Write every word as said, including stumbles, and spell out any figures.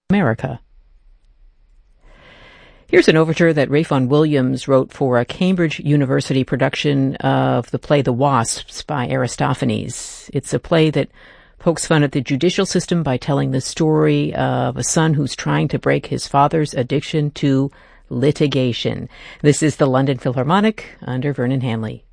America. Here's an overture that Ralph Vaughan Williams wrote for a Cambridge University production of the play The Wasps by Aristophanes. It's a play that pokes fun at the judicial system by telling the story of a son who's trying to break his father's addiction to litigation. This is the London Philharmonic under Vernon Hanley.